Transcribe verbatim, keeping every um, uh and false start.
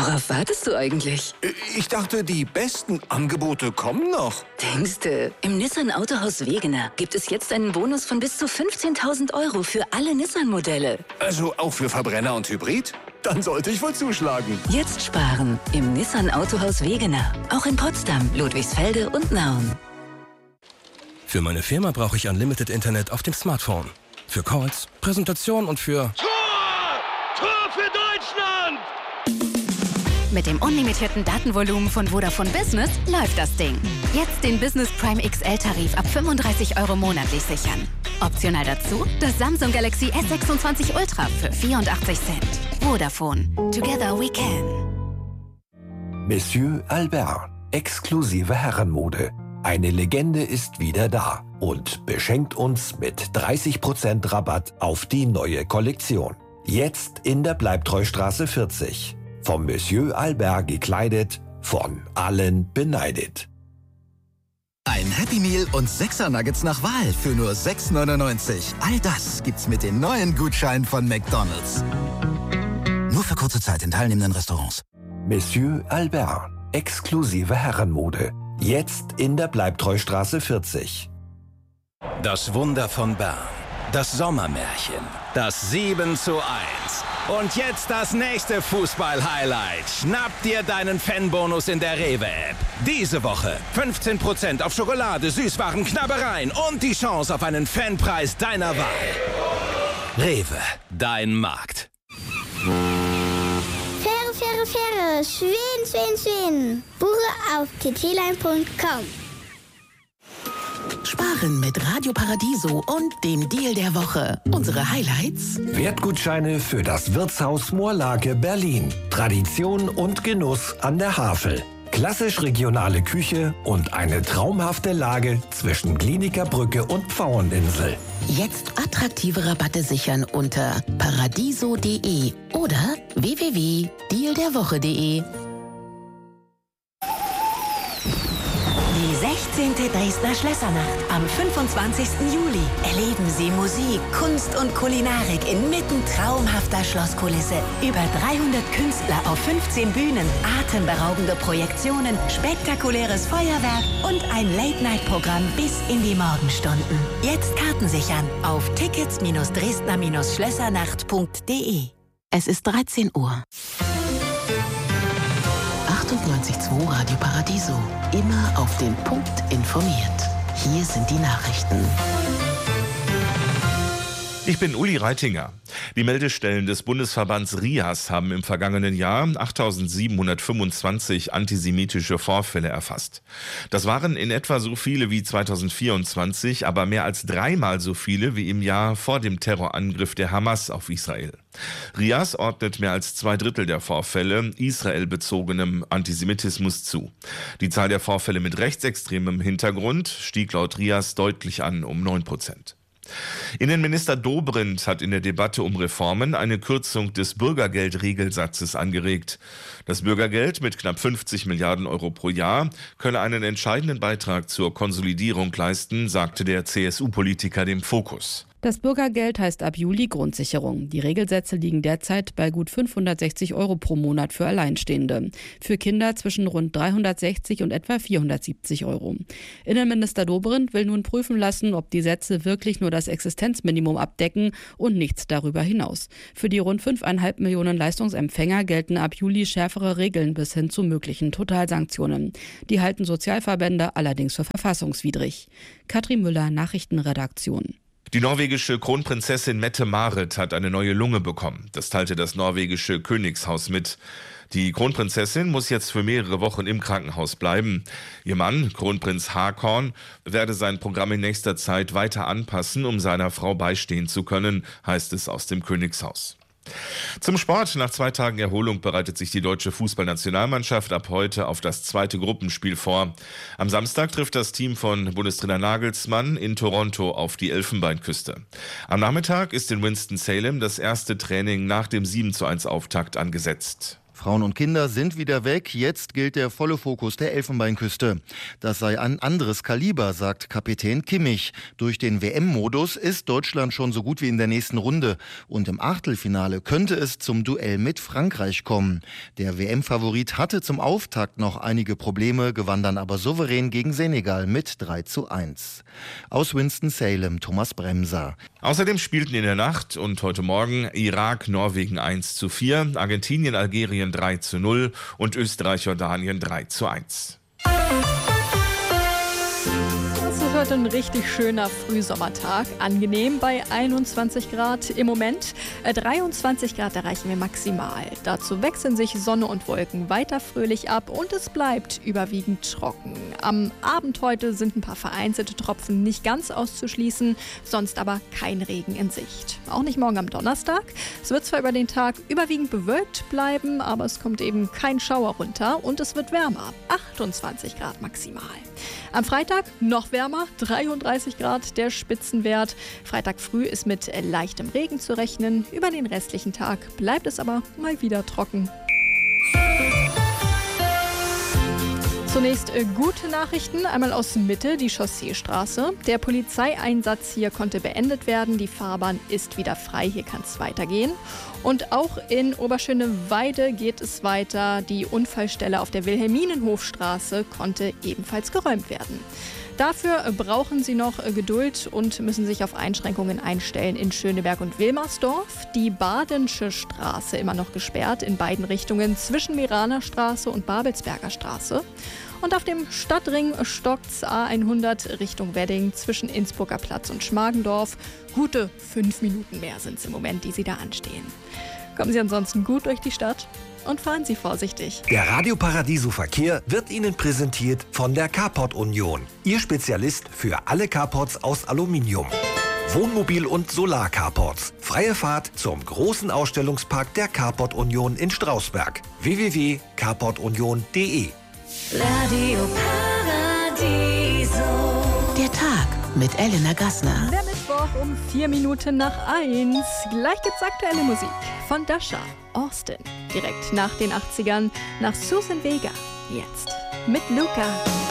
Worauf wartest du eigentlich? Ich dachte, die besten Angebote kommen noch. Denkste, im Nissan Autohaus Wegener gibt es jetzt einen Bonus von bis zu fünfzehntausend Euro für alle Nissan-Modelle. Also auch für Verbrenner und Hybrid? Dann sollte ich wohl zuschlagen. Jetzt sparen im Nissan Autohaus Wegener. Auch in Potsdam, Ludwigsfelde und Nauen. Für meine Firma brauche ich Unlimited Internet auf dem Smartphone. Für Calls, Präsentation und für... Tor! Tor für Deutschland! Mit dem unlimitierten Datenvolumen von Vodafone Business läuft das Ding. Jetzt den Business Prime X L-Tarif ab fünfunddreißig Euro monatlich sichern. Optional dazu das Samsung Galaxy S sechsundzwanzig Ultra für vierundachtzig Cent. Vodafone. Together we can. Monsieur Albert. Exklusive Herrenmode. Eine Legende ist wieder da und beschenkt uns mit dreißig Prozent Rabatt auf die neue Kollektion. Jetzt in der Bleibtreustraße vierzig. Vom Monsieur Albert gekleidet, von allen beneidet. Ein Happy Meal und sechser Nuggets nach Wahl für nur sechs neunundneunzig. All das gibt's mit den neuen Gutscheinen von McDonald's. Nur für kurze Zeit in teilnehmenden Restaurants. Monsieur Albert. Exklusive Herrenmode. Jetzt in der Bleibtreustraße vierzig. Das Wunder von Bern. Das Sommermärchen. Das sieben zu eins. Und jetzt das nächste Fußball-Highlight. Schnapp dir deinen Fanbonus in der Rewe-App. Diese Woche fünfzehn Prozent auf Schokolade, Süßwaren, Knabbereien und die Chance auf einen Fanpreis deiner Wahl. Rewe, dein Markt. Faire, faire, faire. Schwen, schwen, schwen. Buche auf t t line punkt com. Sparen mit Radio Paradiso und dem Deal der Woche. Unsere Highlights: Wertgutscheine für das Wirtshaus Moorlake Berlin. Tradition und Genuss an der Havel. Klassisch regionale Küche und eine traumhafte Lage zwischen Klinikerbrücke und Pfaueninsel. Jetzt attraktive Rabatte sichern unter paradiso punkt de oder w w w punkt deal der woche punkt de. Die sechzehnte Dresdner Schlössernacht am fünfundzwanzigsten Juli. Erleben Sie Musik, Kunst und Kulinarik inmitten traumhafter Schlosskulisse. Über dreihundert Künstler auf fünfzehn Bühnen, atemberaubende Projektionen, spektakuläres Feuerwerk und ein Late-Night-Programm bis in die Morgenstunden. Jetzt Karten sichern auf tickets dresdner schlössernacht punkt de. Es ist dreizehn Uhr. achtundneunzig Komma zwei Radio Paradiso. Immer auf den Punkt informiert. Hier sind die Nachrichten. Ich bin Uli Reitinger. Die Meldestellen des Bundesverbands RIAS haben im vergangenen Jahr achttausendsiebenhundertfünfundzwanzig antisemitische Vorfälle erfasst. Das waren in etwa so viele wie zweitausendvierundzwanzig, aber mehr als dreimal so viele wie im Jahr vor dem Terrorangriff der Hamas auf Israel. RIAS ordnet mehr als zwei Drittel der Vorfälle israelbezogenem Antisemitismus zu. Die Zahl der Vorfälle mit rechtsextremem Hintergrund stieg laut RIAS deutlich an, um neun Prozent. Innenminister Dobrindt hat in der Debatte um Reformen eine Kürzung des Bürgergeldregelsatzes angeregt. Das Bürgergeld mit knapp fünfzig Milliarden Euro pro Jahr könne einen entscheidenden Beitrag zur Konsolidierung leisten, sagte der C S U-Politiker dem Fokus. Das Bürgergeld heißt ab Juli Grundsicherung. Die Regelsätze liegen derzeit bei gut fünfhundertsechzig Euro pro Monat für Alleinstehende. Für Kinder zwischen rund dreihundertsechzig und etwa vierhundertsiebzig Euro. Innenminister Dobrindt will nun prüfen lassen, ob die Sätze wirklich nur das Existenzminimum abdecken und nichts darüber hinaus. Für die rund fünfeinhalb Millionen Leistungsempfänger gelten ab Juli schärfere Regeln bis hin zu möglichen Totalsanktionen. Die halten Sozialverbände allerdings für verfassungswidrig. Katrin Müller, Nachrichtenredaktion. Die norwegische Kronprinzessin Mette-Marit hat eine neue Lunge bekommen. Das teilte das norwegische Königshaus mit. Die Kronprinzessin muss jetzt für mehrere Wochen im Krankenhaus bleiben. Ihr Mann, Kronprinz Haakon, werde sein Programm in nächster Zeit weiter anpassen, um seiner Frau beistehen zu können, heißt es aus dem Königshaus. Zum Sport. Nach zwei Tagen Erholung bereitet sich die deutsche Fußballnationalmannschaft ab heute auf das zweite Gruppenspiel vor. Am Samstag trifft das Team von Bundestrainer Nagelsmann in Toronto auf die Elfenbeinküste. Am Nachmittag ist in Winston-Salem das erste Training nach dem sieben zu eins Auftakt angesetzt. Frauen und Kinder sind wieder weg. Jetzt gilt der volle Fokus der Elfenbeinküste. Das sei ein anderes Kaliber, sagt Kapitän Kimmich. Durch den W M-Modus ist Deutschland schon so gut wie in der nächsten Runde. Und im Achtelfinale könnte es zum Duell mit Frankreich kommen. Der W M-Favorit hatte zum Auftakt noch einige Probleme, gewann dann aber souverän gegen Senegal mit drei zu eins. Aus Winston-Salem, Thomas Bremser. Außerdem spielten in der Nacht und heute Morgen Irak, Norwegen eins zu vier, Argentinien, Algerien drei zu null und Österreich, Jordanien drei zu eins. Es ist heute ein richtig schöner Frühsommertag, angenehm bei einundzwanzig Grad im Moment. dreiundzwanzig Grad erreichen wir maximal. Dazu wechseln sich Sonne und Wolken weiter fröhlich ab und es bleibt überwiegend trocken. Am Abend heute sind ein paar vereinzelte Tropfen nicht ganz auszuschließen, sonst aber kein Regen in Sicht. Auch nicht morgen am Donnerstag. Es wird zwar über den Tag überwiegend bewölkt bleiben, aber es kommt eben kein Schauer runter und es wird wärmer. achtundzwanzig Grad maximal. Am Freitag noch wärmer, dreiunddreißig Grad der Spitzenwert. Freitag früh ist mit leichtem Regen zu rechnen. Über den restlichen Tag bleibt es aber mal wieder trocken. Zunächst äh, gute Nachrichten, einmal aus Mitte, die Chausseestraße. Der Polizeieinsatz hier konnte beendet werden, die Fahrbahn ist wieder frei, hier kann es weitergehen. Und auch in Oberschöneweide geht es weiter, die Unfallstelle auf der Wilhelminenhofstraße konnte ebenfalls geräumt werden. Dafür brauchen Sie noch Geduld und müssen sich auf Einschränkungen einstellen in Schöneberg und Wilmersdorf. Die Badensche Straße immer noch gesperrt in beiden Richtungen zwischen Meraner Straße und Babelsberger Straße. Und auf dem Stadtring stockt's A hundert Richtung Wedding zwischen Innsbrucker Platz und Schmargendorf. Gute fünf Minuten mehr sind es im Moment, die Sie da anstehen. Kommen Sie ansonsten gut durch die Stadt und fahren Sie vorsichtig. Der Radio Paradiso Verkehr wird Ihnen präsentiert von der Carport Union. Ihr Spezialist für alle Carports aus Aluminium. Wohnmobil- und Solar-Carports. Freie Fahrt zum großen Ausstellungspark der Carport Union in Strausberg. w w w punkt carport union punkt d e Radio Paradiso. Der Tag mit Elena Gassner. Der Mittwoch um vier Minuten nach eins. Gleich gibt's aktuelle Musik von Dasha, Austin. Direkt nach den achtzigern nach Susan Vega. Jetzt mit Luca.